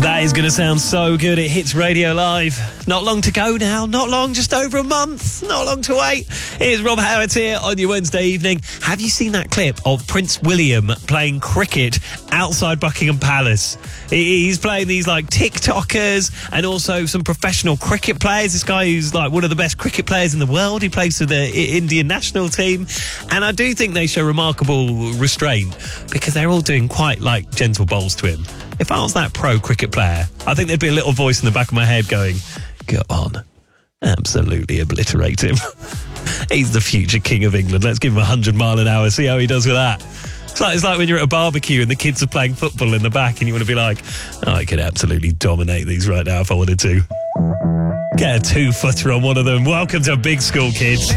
That is going to sound so good. It hits Radio Live. Not long to go now. Not long, just over a month. Not long to wait. Here's Rob Howard here on your Wednesday evening. Have you seen that clip of Prince William playing cricket outside Buckingham Palace? He's playing these like TikTokers and also some professional cricket players. This guy who's like one of the best cricket players in the world. He plays for the Indian national team. And I do think they show remarkable restraint because they're all doing quite like gentle bowls to him. If I was that pro cricket player, I think there'd be a little voice in the back of my head going, go on, absolutely obliterate him. He's the future king of England. Let's give him 100 mile an hour, see how he does with that. It's like when you're at a barbecue and the kids are playing football in the back and you want to be like, oh, I could absolutely dominate these right now if I wanted to. Get a 2-footer on one of them. Welcome to Big School, kids.